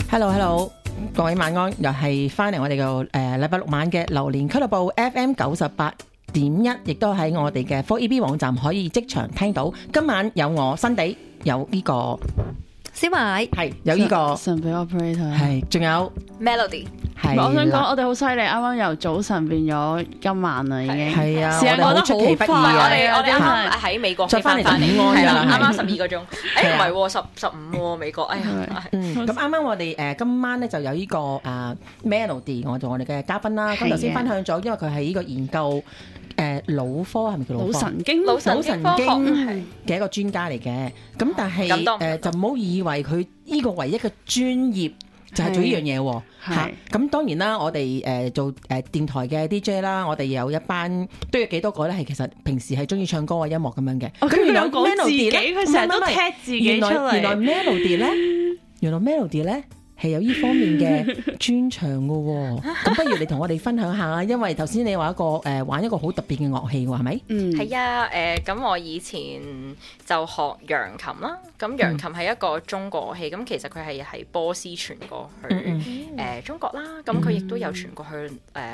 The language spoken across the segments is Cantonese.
Hello， 各位晚安，又係翻嚟我哋嘅禮拜六晚嘅榴蓮俱樂部 FM 98.1，亦都喺我哋嘅 4EB 網站可以即場聽到。今晚有我新地，有呢個小米， 係有呢個神秘 operator， 係仲有 Melody。 係我想講， 啦我哋好犀利，啱啱由早晨變咗今晚啦，已經係啊， 時間過得我哋好出其不意好快啊！ 我哋啱啱係喺美國再返嚟翻午安㗎啦啱啱係 12個鐘。 係啊唔係喎，15喎美國。哎呀， 咁啱啱我哋今晚咧就有呢個Melody，我做我哋嘅嘉賓啦。咁頭先分享咗，因為佢係呢個研究腦科係咪叫腦科？ 腦神經， 腦神經科學經嘅一個專家嚟嘅。咁但係咁多就唔好以為佢呢個唯一嘅專業就係做呢樣嘢喎。 係咁當然啦，我哋做電台嘅 DJ 啦，我哋有一班都有幾多個咧，係其實平時係中意唱歌啊音樂咁樣嘅。 咁原來有講自己， Melody 呢佢成日都唔係踢自己出嚟。 原來 Melody 咧係有呢方面嘅專長嘅喎。咁不如你同我哋分享下，因為頭先你話一個玩一個好特別嘅樂器喎，係咪？ 嗯， 係啊，咁我以前就學揚琴啦。咁揚琴係一個中國樂器，咁其實佢係波斯傳過去中國啦。咁佢亦都有傳過去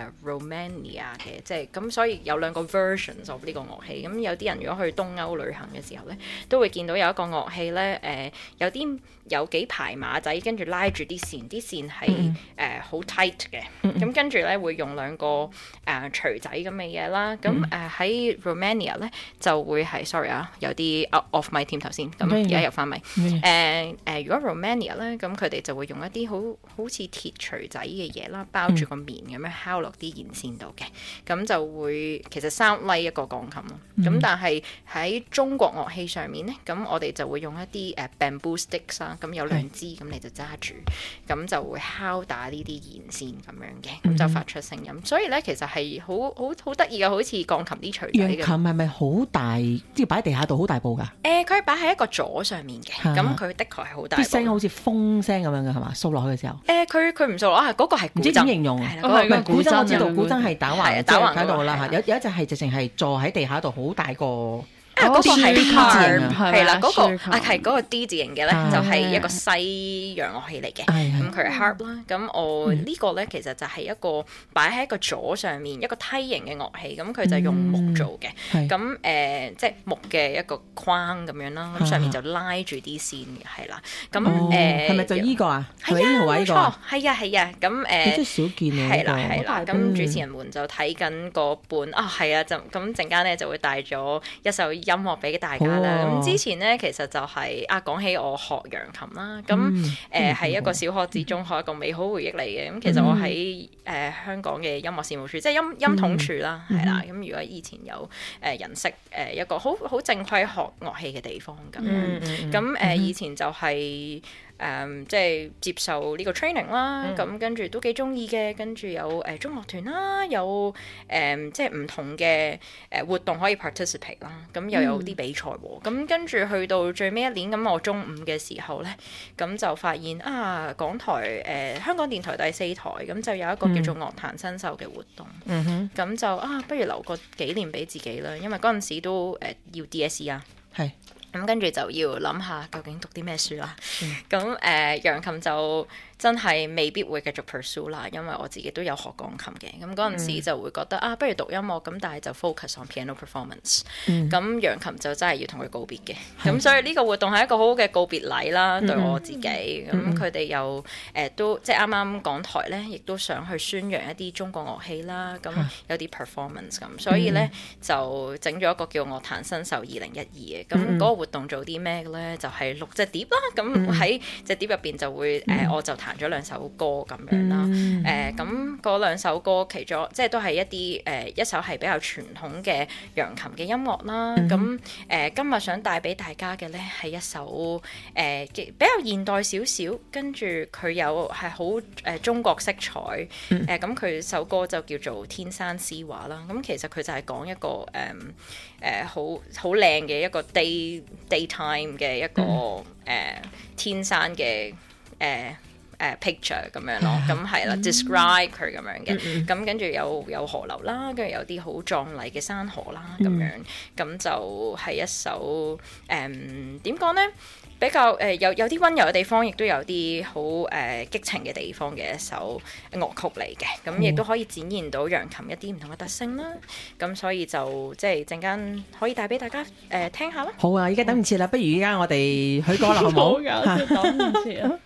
Romania 嘅，即係咁，所以有兩個 versions of 呢個樂器。咁有啲人如果去東歐旅行嘅時候咧，都會見到有一個樂器咧，有幾排馬仔，跟住拉住啲線係好 tight 嘅。咁跟住咧會用兩個錘仔咁嘅嘢啦。咁喺 Romania 咧就會係 sorry 啊，有啲 off my team 頭先。咁而家入翻咪如果 Romania 咧，咁佢哋就會用一啲好似鐵錘仔嘅嘢啦，包住個棉咁樣敲落啲弦線度嘅。咁就會其實 sound like 一個鋼琴咯。咁但係喺中國樂器上面咧，咁我哋就會用一啲bamboo sticks 啦。咁有兩支，咁你就揸住，咁就會敲打呢啲弦線咁樣嘅，咁就發出聲音。所以咧，其實係好得意嘅，好似鋼琴啲錘仔揚嘅。 琴係咪好大？即係擺喺地下度好大部㗎？ 佢係擺喺一個座上面嘅，咁佢的確係好大部。 啲聲好似風聲咁樣嘅係嘛？掃落去嘅時候， 佢唔掃落，嗰個係唔知點形容。 係啦， 嗰個係唔係古箏，我知道古箏古箏係打橫， 係打橫喺度啦嚇。 嗰個有一隻係直情係坐喺地下度，好大個。 嗰個係 D 字形 harp 啊係啦，嗰個 Sugar 係嗰個 D 字形嘅咧，就係一個西洋樂器嚟嘅。咁佢係 harp 啦。咁我呢個咧其實就係一個擺喺一個座上面一個梯形嘅樂器。咁佢就用木做嘅。咁即係木嘅一個框咁樣啦。咁上面就拉住啲線嘅，係啦。咁係咪就依個啊？係咪呢個位呢個？ 係啊。咁你真係少見啊！ 係啦。咁主持人們就睇緊個本啊，係啊，就咁陣間咧就會帶咗一首音樂俾大家啦。咁之前咧其實就係講起我學揚琴啦。咁係一個小學至中學一個美好回憶嚟嘅。咁其實我喺香港嘅音樂事務處，即係音統處啦，係啦。咁如果以前有人識一個好正規學樂器嘅地方咁樣。咁以前就係即係接受呢個 training 啦。咁跟住都幾中意嘅。跟住有中樂團啦，有即係唔同嘅活動可以 participate 啦。咁又有啲比賽喎。咁跟住去到最尾一年，咁我中五嘅時候咧，咁就發現港台香港電台第4台，咁就有一個叫做樂壇新秀嘅活動。咁就不如留個紀念俾自己啦，因為嗰陣時都要 DSE 啊。 係。 咁跟住就要諗下究竟讀啲咩書啦。咁揚琴就真係未必會繼續 pursue 啦，因為我自己都有學鋼琴嘅。咁嗰陣時就會覺得不如讀音樂，咁但係就 focus on piano performance。咁揚琴就真係要同佢告別嘅。咁所以呢個活動係一個好好嘅告別禮啦，對我自己。咁佢哋又都即係啱啱港台咧，亦都想去宣揚一啲中國樂器啦。咁有啲 performance 咁，所以咧就整咗一個叫樂壇新秀2012嘅。咁嗰個活動做啲咩嘅咧？就係錄隻碟啦。咁喺隻碟入邊就會我就彈咗2首歌咁樣啦。咁嗰2首歌其中即係都係一啲一首係比較傳統嘅揚琴嘅音樂啦。咁今日想帶俾大家嘅咧係一首比較現代少少，跟住佢有係好中國色彩。咁佢首歌就叫做《天山詩畫》啦。咁其實佢就係講一個好靚嘅一個 daytime 嘅一個天山嘅 picture 咁樣咯，咁係啦，describe 佢咁樣嘅，咁跟住有河流啦，跟住有啲好壯麗嘅山河啦，咁樣，咁就係一首點講咧？比較有啲溫柔嘅地方，亦都有啲好激情嘅地方嘅一首樂曲嚟嘅，咁亦都可以展現到揚琴一啲唔同嘅特性啦。咁所以就即係陣間可以帶俾大家聽下啦。 好啊，依家等唔切啦，不如依家我哋去歌啦，好唔好？ 好㗎，等唔切啊！